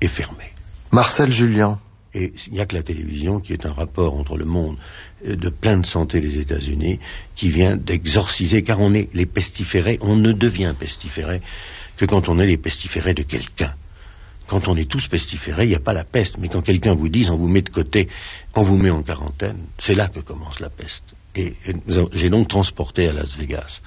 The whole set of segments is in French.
est fermée. Marcel Julien. Et il n'y a que la télévision, qui est un rapport entre le monde de plein de santé des États-Unis, qui vient d'exorciser, car on est les pestiférés, on ne devient pestiféré que quand on est les pestiférés de quelqu'un. Quand on est tous pestiférés, il n'y a pas la peste, mais quand quelqu'un vous dit, on vous met de côté, on vous met en quarantaine, c'est là que commence la peste. Et j'ai donc transporté à Las Vegas,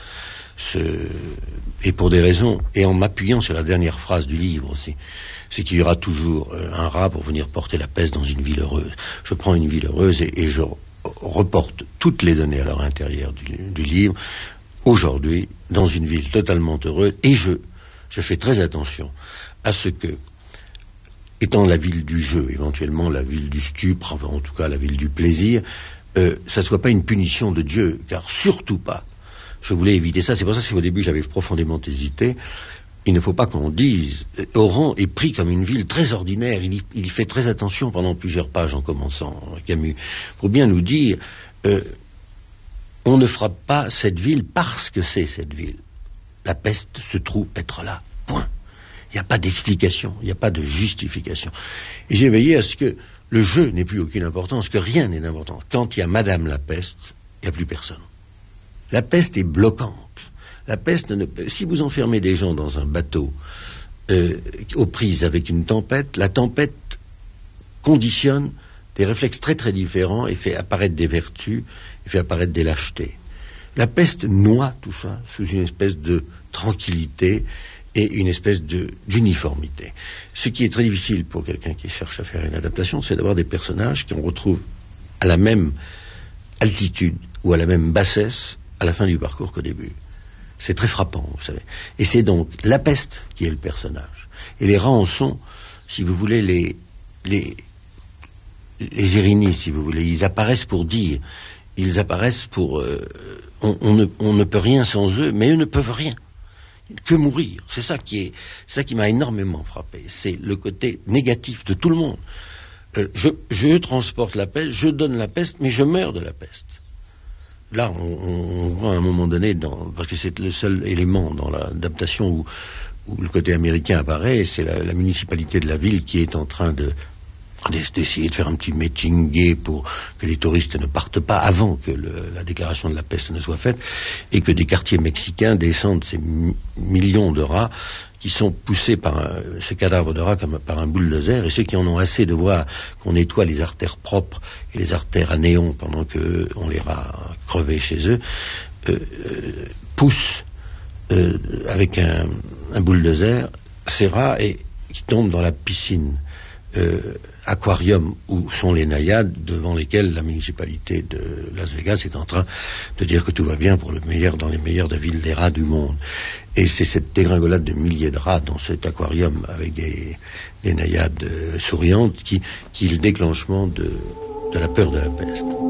et pour des raisons, et en m'appuyant sur la dernière phrase du livre aussi, c'est qu'il y aura toujours un rat pour venir porter la peste dans une ville heureuse. Je prends une ville heureuse et je reporte toutes les données à leur intérieur du livre, aujourd'hui, dans une ville totalement heureuse, et je fais très attention à ce que, étant la ville du jeu, éventuellement la ville du stupre, enfin, en tout cas la ville du plaisir, ça ne soit pas une punition de Dieu, car surtout pas. Je voulais éviter ça, c'est pour ça qu'au début j'avais profondément hésité. Il ne faut pas qu'on dise, Oran est pris comme une ville très ordinaire, il y fait très attention pendant plusieurs pages en commençant, Camus. Il faut bien nous dire, on ne frappe pas cette ville parce que c'est cette ville. La peste se trouve être là, point. Il n'y a pas d'explication, il n'y a pas de justification. Et j'ai veillé à ce que le jeu n'ait plus aucune importance, que rien n'est d'important. Quand il y a Madame la peste, il n'y a plus personne. La peste est bloquante. La peste, si vous enfermez des gens dans un bateau aux prises avec une tempête, la tempête conditionne des réflexes très très différents et fait apparaître des vertus, et fait apparaître des lâchetés. La peste noie tout ça sous une espèce de tranquillité et une espèce d'uniformité. Ce qui est très difficile pour quelqu'un qui cherche à faire une adaptation, c'est d'avoir des personnages qu'on retrouve à la même altitude ou à la même bassesse à la fin du parcours qu'au début. C'est très frappant, vous savez. Et c'est donc la peste qui est le personnage. Et les rats en sont, si vous voulez, les Irénies, si vous voulez. Ils apparaissent pour dire. Ils apparaissent pour... on ne peut rien sans eux, mais eux ne peuvent rien. Que mourir. C'est ça qui m'a énormément frappé. C'est le côté négatif de tout le monde. Je transporte la peste, je donne la peste, mais je meurs de la peste. Là, on voit à un moment donné, parce que c'est le seul élément dans l'adaptation où le côté américain apparaît, c'est la municipalité de la ville qui est en train d'essayer de faire un petit meeting gay pour que les touristes ne partent pas avant que la déclaration de la peste ne soit faite, et que des quartiers mexicains descendent ces millions de rats qui sont poussés par ces cadavres de rats comme par un bulldozer, et ceux qui en ont assez de voir qu'on nettoie les artères propres et les artères à néon pendant qu'on les rats crevés chez eux, poussent avec un bulldozer ces rats qui tombent dans la piscine aquarium où sont les naïades, devant lesquelles la municipalité de Las Vegas est en train de dire que tout va bien pour dans les meilleures des villes des rats du monde. Et c'est cette dégringolade de milliers de rats dans cet aquarium avec des naïades souriantes qui est le déclenchement de la peur de la peste.